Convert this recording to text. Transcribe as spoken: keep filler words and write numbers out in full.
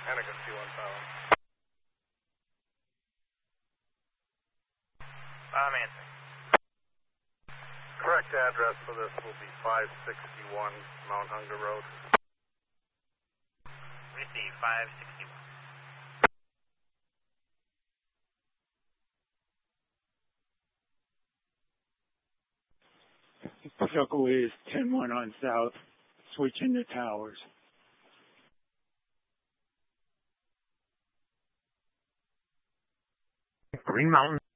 Anakin two one seven. I'm answering. Correct address for this will be five sixty-one Mount Hunger Road. Receive five sixty-one. Circle is ten one on south, switching the towers. Green Mountain.